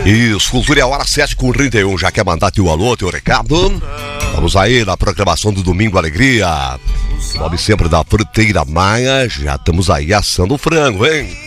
Isso, Cultura é a hora 7h31. Já quer mandar teu alô, teu recado? Vamos aí na programação do Domingo Alegria. Nome sempre da Fruteira Maia. Já estamos aí assando o frango, hein?